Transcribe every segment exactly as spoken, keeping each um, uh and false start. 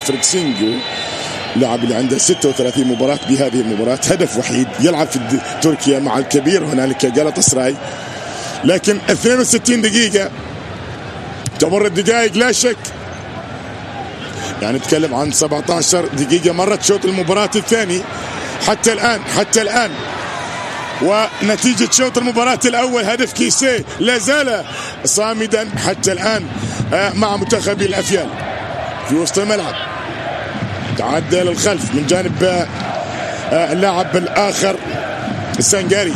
جوتفريد سينجو، لاعب اللي عنده ستة وثلاثين مباراة بهذه المباراة، هدف وحيد، يلعب في تركيا مع الكبير هنالك جالاتا سراي. لكن اثنين وستين دقيقة تمر الدقائق لا شك، يعني نتكلم عن سبعة عشر دقيقة مرت شوط المباراة الثاني حتى الآن حتى الآن ونتيجة شوط المباراة الأول هدف كيسيه لا زال صامدا حتى الآن مع منتخب الأفيال في وسط الملعب. تعدى للخلف من جانب اللاعب الآخر السنغاري،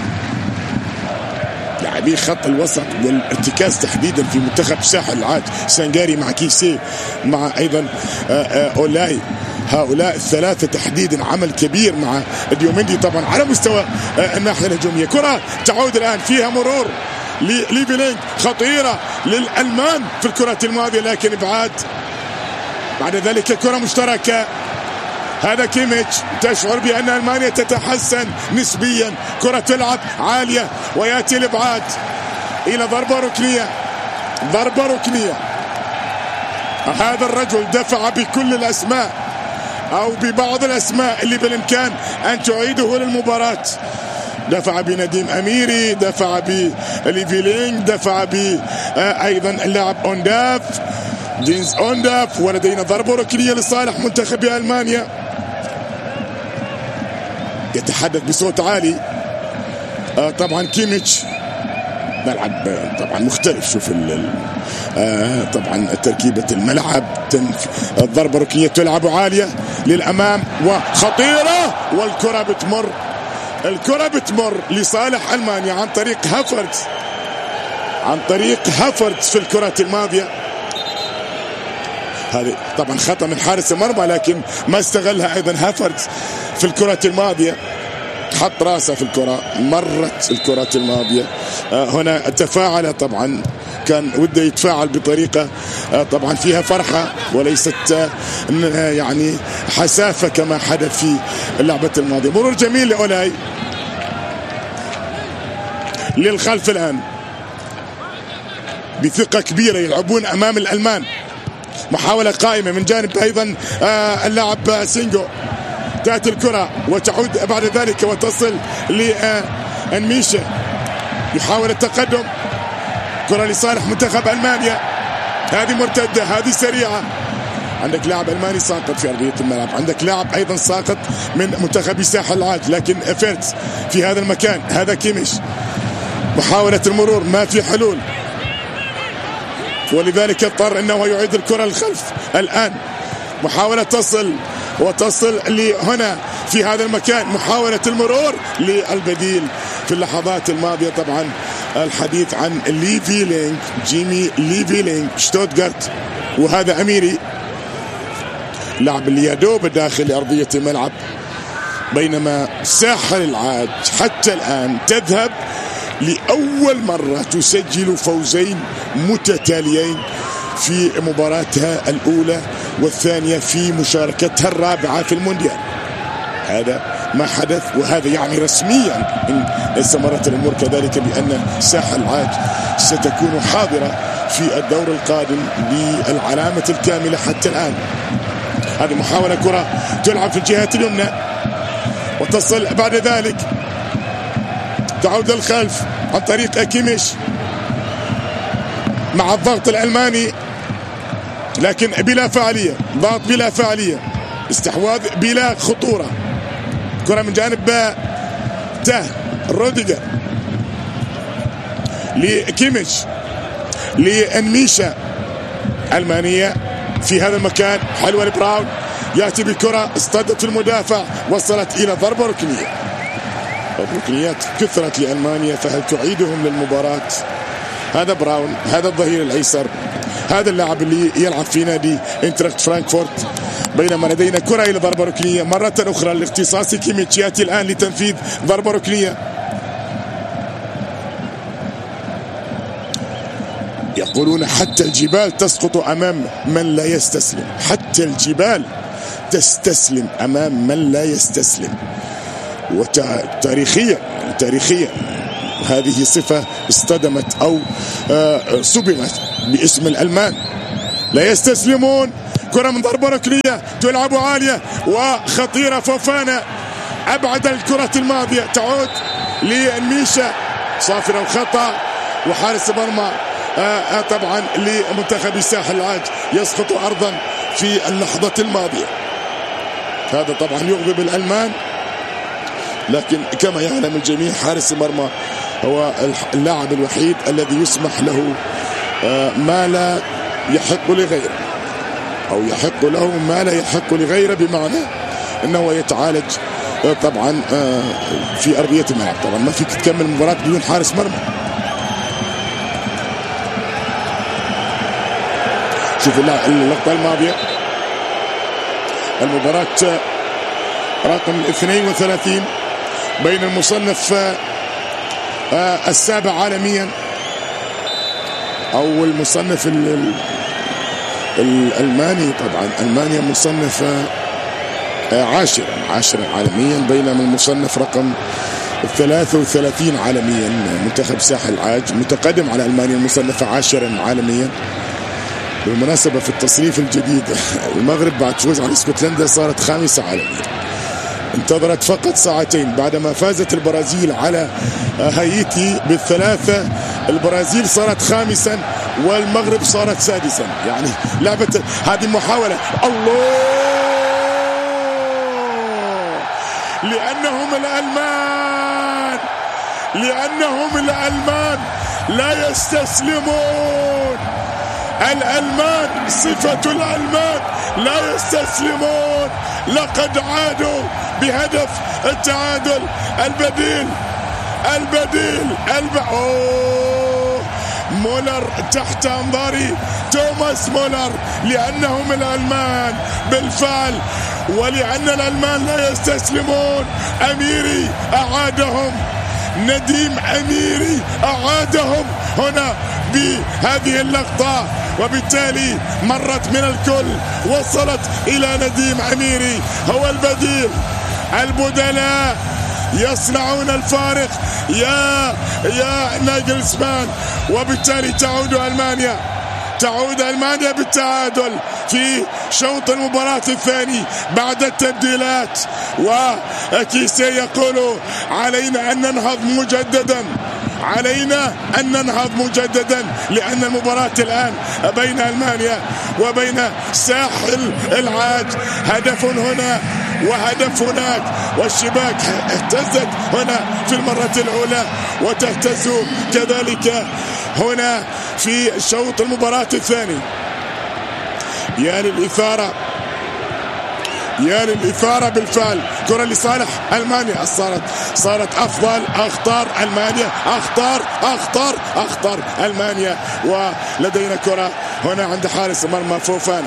لاعبي خط الوسط والارتكاز تحديدا في منتخب ساحل العاج، سنغاري مع كيسيه مع أيضا أولاي، هؤلاء الثلاثة تحديدا عمل كبير مع ديوميندي طبعا على مستوى الناحية الهجومية. كرة تعود الآن فيها مرور لليفيلينج خطيرة للألمان في الكرة الماضية لكن إبعاد. بعد ذلك كرة مشتركة، هذا كيميتش، تشعر بأن ألمانيا تتحسن نسبيا، كرة تلعب عالية ويأتي الإبعاد إلى ضربة ركنية، ضربة ركنية. هذا الرجل دفع بكل الأسماء أو ببعض الأسماء اللي بالإمكان أن تعيده للمباراة، دفع بنديم أميري، دفع بليفيلينج، دفع بأيضا اللاعب أونداف جينز أونداف. ولدينا ضربة ركنية لصالح منتخب ألمانيا. يتحدث بصوت عالي آه طبعا كيميتش، ملعب طبعا مختلف، شوف آه طبعا تركيبة الملعب، الضربة الركنية تلعب عالية للأمام وخطيرة، والكرة بتمر، الكرة بتمر لصالح ألمانيا عن طريق هافرتز، عن طريق هافرتز في الكرة الماضية. هذه طبعا خطأ من حارس المرمى لكن ما استغلها أيضا هافرتز في الكرة الماضية، حط راسه في الكرة، مرت الكرة الماضية. آه هنا تفاعل، طبعا كان وده يتفاعل بطريقة آه طبعا فيها فرحة وليست آه يعني حسافة كما حدث في اللعبة الماضية. مرور جميل لأولاي للخلف الآن بثقة كبيرة، يلعبون أمام الألمان. محاولة قائمة من جانب أيضا آه اللاعب سينجو، تأتي الكرة وتعود بعد ذلك وتصل لأنميشا، يحاول التقدم، كرة لصالح منتخب ألمانيا، هذه مرتدة، هذه سريعة. عندك لاعب ألماني ساقط في أرضية الملعب، عندك لاعب أيضا ساقط من منتخب ساحل العاج، لكن فيرتز في هذا المكان، هذا كيميش، محاولة المرور ما في حلول، ولذلك اضطر أنه يعيد الكرة للخلف. الآن محاولة تصل وتصل لهنا في هذا المكان، محاولة المرور للبديل في اللحظات الماضية. طبعا الحديث عن ليفيلينج، جيمي ليفيلينج شتوتغارت، وهذا أميري لاعب اللي يدوب داخل أرضية الملعب. بينما ساحل العاج حتى الآن تذهب لأول مرة تسجل فوزين متتاليين في مباراتها الأولى والثانية في مشاركتها الرابعة في المونديال. هذا ما حدث، وهذا يعني رسميا إن استمرت الأمور كذلك بأن ساحل العاج ستكون حاضرة في الدور القادم بالعلامة الكاملة حتى الآن. هذه محاولة، كرة تلعب في الجهة اليمنى وتصل بعد ذلك، تعود للخلف عن طريق كيميش مع الضغط الألماني لكن بلا فعالية، ضغط بلا فعالية، استحواذ بلا خطورة. كرة من جانب ته روديجر لكيميش لأنميشا، ألمانية في هذا المكان، حلوة لبراون، يأتي بكرة، اصطدت المدافع، وصلت إلى ضربة ركنية. الركنيات كثرت لألمانيا، فهل تعيدهم للمباراة؟ هذا براون، هذا الظهير الأيسر، هذا اللاعب اللي يلعب في نادي انتراخت فرانكفورت. بينما لدينا كرة إلى ضربة ركنية مرة أخرى لاختصاص كيميتش، يأتي الآن لتنفيذ ضربة ركنية. يقولون حتى الجبال تسقط أمام من لا يستسلم، حتى الجبال تستسلم أمام من لا يستسلم. وتاريخيا تاريخيا هذه صفة اصطدمت أو صبغت باسم الألمان، لا يستسلمون كرة من ضربة ركنية تلعب عالية وخطيرة. فوفانا أبعد الكرة الماضية، تعود لميشا. صافرة الخطأ وحارس مرمى آه طبعا لمنتخب الساحل العاج يسقط أرضا في اللحظة الماضية. هذا طبعا يغضب الألمان، لكن كما يعلم الجميع حارس المرمى هو اللاعب الوحيد الذي يسمح له آه ما لا يحق لغيره، أو يحق له ما لا يحق لغيره، بمعنى أنه يتعالج آه طبعا آه في أرضية الملعب. طبعا ما فيك تكمل المباراة بدون حارس مرمى. شوف اللقطة الماضية، المباراة رقم اثنين وثلاثين بين المصنف السابع عالميا او المصنف الالماني. طبعا المانيا مصنف عاشرا عاشرا عالميا، بينما المصنف رقم ثلاثة وثلاثين عالميا منتخب ساحل العاج متقدم على المانيا المصنفة عاشرا عالميا. بالمناسبة في التصنيف الجديد المغرب بعد فوز على اسكتلندا صارت خامسة عالميا، انتظرت فقط ساعتين بعدما فازت البرازيل على هايتي بالثلاثة. البرازيل صارت خامسا والمغرب صارت سادسا. يعني لعبة هذه محاولة، الله، لأنهم الألمان لأنهم الألمان لا يستسلمون. الألمان صفة الألمان لا يستسلمون. لقد عادوا بهدف التعادل. البديل البديل الب... أوه. مولر تحت أنظاري، توماس مولر، لأنهم الألمان بالفعل، ولأن الألمان لا يستسلمون. أميري أعادهم، نديم أميري أعادهم هنا بهذه اللقطة، وبالتالي مرت من الكل وصلت إلى نديم أميري. هو البديل. البدلاء يصنعون الفارق يا يا ناجلسمان، وبالتالي تعود ألمانيا تعود ألمانيا بالتعادل في شوط المباراة الثاني بعد التبديلات. وكيسي يقول علينا أن ننهض مجددا علينا أن ننهض مجددا لأن المباراة الآن بين ألمانيا وبين ساحل العاج. هدف هنا وهدف هناك، والشباك اهتزت هنا في المرة الأولى وتهتز كذلك هنا في شوط المباراة الثاني. يا للإثارة يا للإثارة بالفعل. كرة لصالح ألمانيا، صارت صارت أفضل. أخطر ألمانيا، أخطر أخطر أخطر ألمانيا. ولدينا كرة هنا عند حارس مرمى فوفانا،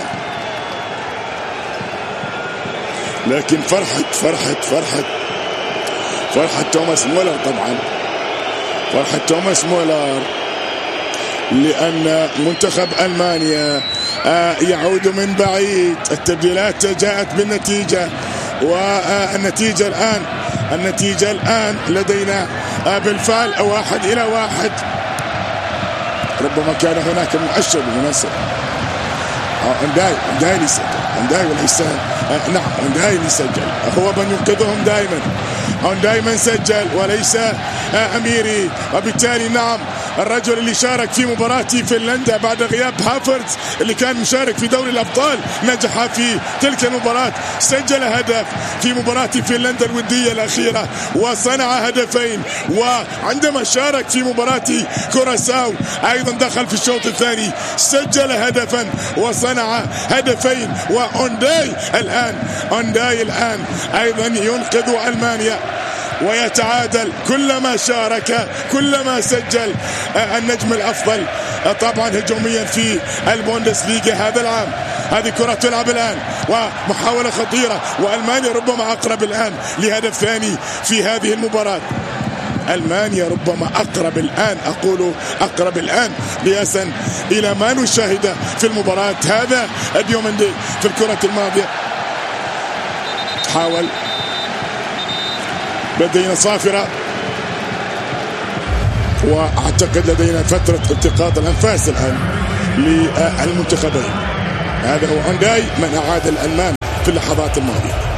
لكن فرحة فرحة فرحة فرحة توماس مولر. طبعا فرحة توماس مولر لأن منتخب ألمانيا يعود من بعيد. التبديلات جاءت بالنتيجة، والنتيجة الآن النتيجة الآن لدينا بالفعل واحد إلى واحد. ربما كان هناك مؤشر بالمناسبة. أنداي أنداي يسجل، أنداي وليس نعم أنداي يسجل، هو من ينقذهم دائما. أنداي من سجل وليس أميري، وبالتالي نعم الرجل اللي شارك في مباراة فنلندا بعد غياب هافرتز اللي كان مشارك في دوري الأبطال نجح في تلك المباراة، سجل هدف في مباراة فنلندا الودية الأخيرة وصنع هدفين. وعندما شارك في مباراة كوراساو أيضا دخل في الشوط الثاني سجل هدفا وصنع هدفين. وأنداي الآن أنداي الآن أيضا ينقذ ألمانيا ويتعادل. كلما شارك كلما سجل النجم الأفضل طبعا هجوميا في البوندسليغا هذا العام. هذه كرة تلعب الآن ومحاولة خطيرة، وألمانيا ربما أقرب الآن لهدف ثاني في هذه المباراة. ألمانيا ربما أقرب الآن، أقول أقرب الآن قياسا إلى ما نشاهده في المباراة هذا اليومندي. في الكرة الماضية حاول، لدينا صافرة، واعتقد لدينا فترة التقاط الانفاس الان للمنتخبين. هذا هو هونداي من أعاد الألمان في اللحظات الماضية.